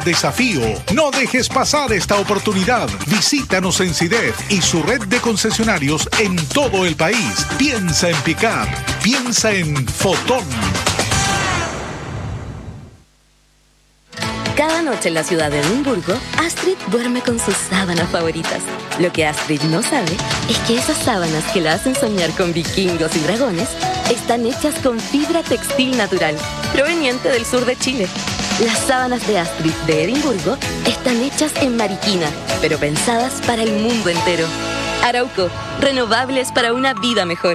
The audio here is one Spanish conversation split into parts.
Desafío. No dejes pasar esta oportunidad. Visítanos en CIDEF y su red de concesionarios en todo el país. Piensa en pick-up. Piensa en Fotón. Cada noche en la ciudad de Edimburgo, Astrid duerme con sus sábanas favoritas. Lo que Astrid no sabe es que esas sábanas que la hacen soñar con vikingos y dragones están hechas con fibra textil natural, proveniente del sur de Chile. Las sábanas de Astrid de Edimburgo están hechas en Mariquina, pero pensadas para el mundo entero. Arauco, renovables para una vida mejor.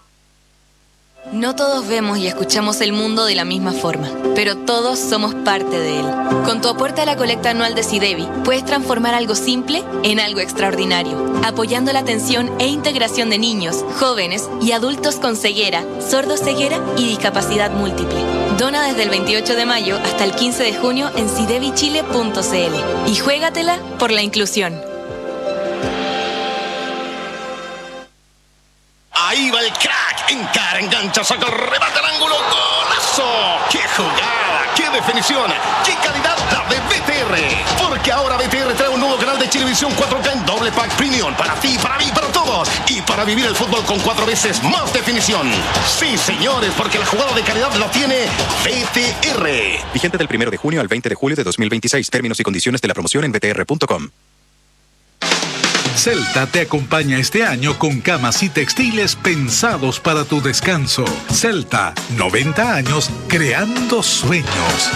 No todos vemos y escuchamos el mundo de la misma forma, pero todos somos parte de él. Con tu aporte a la colecta anual de Sidevi, puedes transformar algo simple en algo extraordinario, apoyando la atención e integración de niños, jóvenes y adultos con ceguera, sordoceguera y discapacidad múltiple. Dona desde el 28 de mayo hasta el 15 de junio en sidevichile.cl y juégatela por la inclusión. Ahí va el crack, encara, engancha, saca el remate al ángulo, ¡golazo! ¡Qué jugada! ¡Qué definición! ¡Qué calidad la de BTR! Porque ahora BTR trae un nuevo canal de Chilevisión 4K en doble pack premium para ti, para mí, para todos y para vivir el fútbol con 4 veces más definición. Sí, señores, porque la jugada de calidad la tiene BTR. Vigente del 1 de junio al 20 de julio de 2026. Términos y condiciones de la promoción en btr.com. Celta te acompaña este año con camas y textiles pensados para tu descanso. Celta, 90 años creando sueños.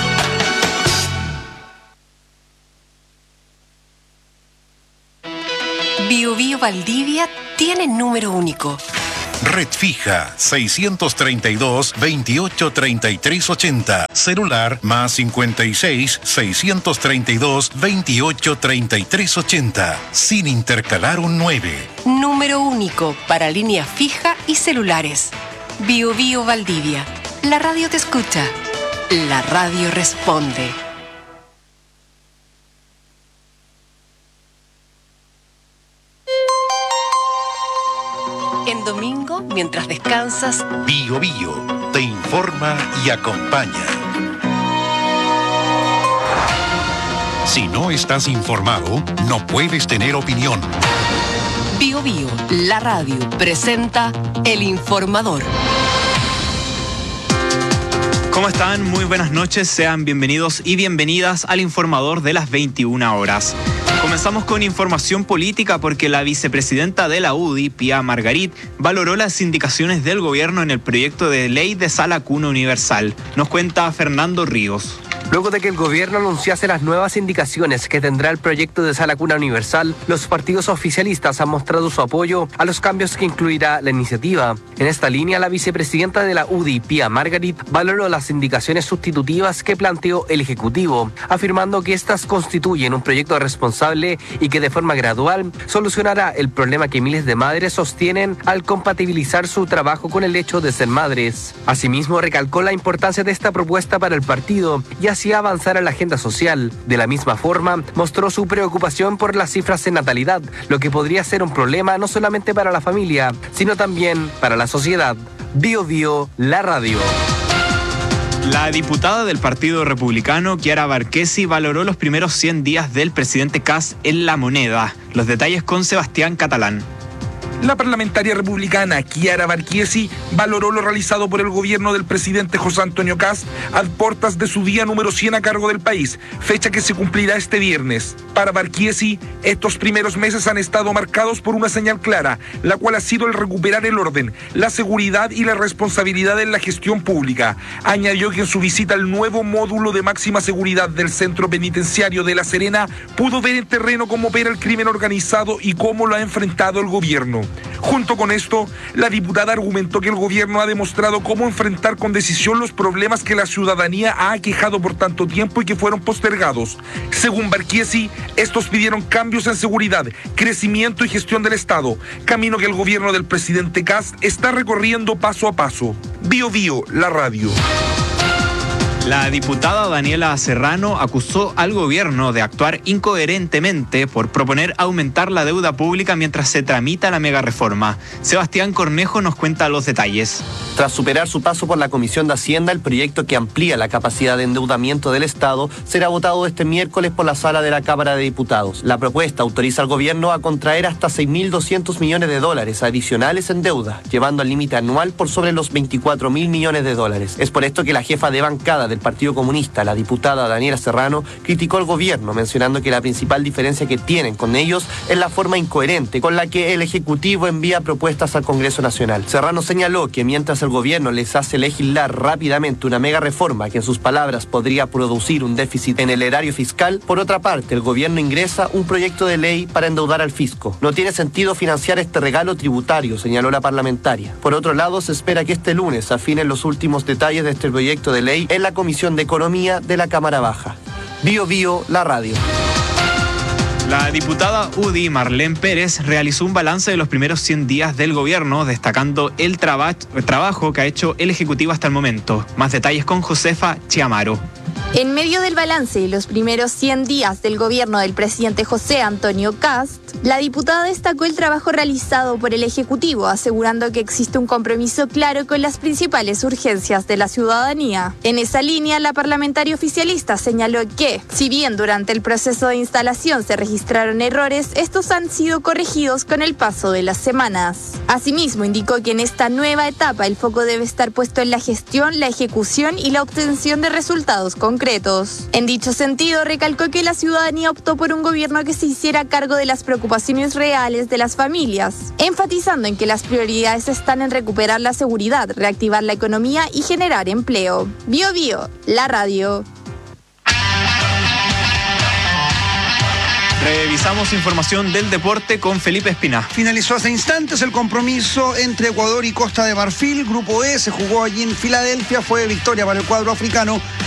Bio Bio Valdivia tiene número único. Red fija 632 28 33 80. Celular más 56 632 28 33 80. Sin intercalar un 9. Número único para línea fija y celulares. Bio Bio Valdivia. La radio te escucha. La radio responde. En domingo, mientras descansas, Bio Bio te informa y acompaña. Si no estás informado, no puedes tener opinión. Bio Bio, la radio, presenta El Informador. ¿Cómo están? Muy buenas noches, sean bienvenidos y bienvenidas al Informador de las 21 horas. Comenzamos con información política porque la vicepresidenta de la UDI, Pía Margarit, valoró las indicaciones del gobierno en el proyecto de ley de sala cuna universal. Nos cuenta Fernando Ríos. Luego de que el gobierno anunciase las nuevas indicaciones que tendrá el proyecto de sala cuna universal, los partidos oficialistas han mostrado su apoyo a los cambios que incluirá la iniciativa. En esta línea, la vicepresidenta de la UDI, Pía Margarit, valoró las indicaciones sustitutivas que planteó el Ejecutivo, afirmando que estas constituyen un proyecto responsable y que de forma gradual solucionará el problema que miles de madres sostienen al compatibilizar su trabajo con el hecho de ser madres. Asimismo, recalcó la importancia de esta propuesta para el partido y así avanzar en la agenda social. De la misma forma, mostró su preocupación por las cifras de natalidad, lo que podría ser un problema no solamente para la familia, sino también para la sociedad. Bio Bio, la radio. La diputada del Partido Republicano, Chiara Barquesi, valoró los primeros 100 días del presidente Kast en La Moneda. Los detalles con Sebastián Catalán. La parlamentaria republicana Chiara Barquesi valoró lo realizado por el gobierno del presidente José Antonio Kast a puertas de su día número 100 a cargo del país, fecha que se cumplirá este viernes. Para Barquesi, estos primeros meses han estado marcados por una señal clara, la cual ha sido el recuperar el orden, la seguridad y la responsabilidad en la gestión pública. Añadió que en su visita al nuevo módulo de máxima seguridad del Centro Penitenciario de La Serena, pudo ver en terreno cómo opera el crimen organizado y cómo lo ha enfrentado el gobierno. Junto con esto, la diputada argumentó que el gobierno ha demostrado cómo enfrentar con decisión los problemas que la ciudadanía ha aquejado por tanto tiempo y que fueron postergados. Según Barquesi, estos pidieron cambios en seguridad, crecimiento y gestión del Estado, camino que el gobierno del presidente Kast está recorriendo paso a paso. Bio Bio, la radio. La diputada Daniela Serrano acusó al gobierno de actuar incoherentemente por proponer aumentar la deuda pública mientras se tramita la megareforma. Sebastián Cornejo nos cuenta los detalles. Tras superar su paso por la Comisión de Hacienda, el proyecto que amplía la capacidad de endeudamiento del Estado será votado este miércoles por la sala de la Cámara de Diputados. La propuesta autoriza al gobierno a contraer hasta 6.200 millones de dólares adicionales en deuda, llevando al límite anual por sobre los 24.000 millones de dólares. Es por esto que la jefa de bancada del Partido Comunista, la diputada Daniela Serrano, criticó al gobierno, mencionando que la principal diferencia que tienen con ellos es la forma incoherente con la que el Ejecutivo envía propuestas al Congreso Nacional. Serrano señaló que mientras el gobierno les hace legislar rápidamente una mega reforma que en sus palabras podría producir un déficit en el erario fiscal, por otra parte el gobierno ingresa un proyecto de ley para endeudar al fisco. No tiene sentido financiar este regalo tributario, señaló la parlamentaria. Por otro lado, se espera que este lunes afinen los últimos detalles de este proyecto de ley en la Comisión de Economía de la Cámara Baja. Bio Bio, la radio. La diputada UDI Marlene Pérez realizó un balance de los primeros 100 días del gobierno, destacando el trabajo que ha hecho el Ejecutivo hasta el momento. Más detalles con Josefa Chiamaro. En medio del balance de los primeros 100 días del gobierno del presidente José Antonio Kast, la diputada destacó el trabajo realizado por el Ejecutivo, asegurando que existe un compromiso claro con las principales urgencias de la ciudadanía. En esa línea, la parlamentaria oficialista señaló que, si bien durante el proceso de instalación se registraron errores, estos han sido corregidos con el paso de las semanas. Asimismo, indicó que en esta nueva etapa el foco debe estar puesto en la gestión, la ejecución y la obtención de resultados concretos. En dicho sentido, recalcó que la ciudadanía optó por un gobierno que se hiciera cargo de las preocupaciones reales de las familias, enfatizando en que las prioridades están en recuperar la seguridad, reactivar la economía y generar empleo. Bio Bio, la radio. Revisamos información del deporte con Felipe Espina. Finalizó hace instantes el compromiso entre Ecuador y Costa de Marfil. Grupo E se jugó allí en Filadelfia. Fue victoria para el cuadro africano.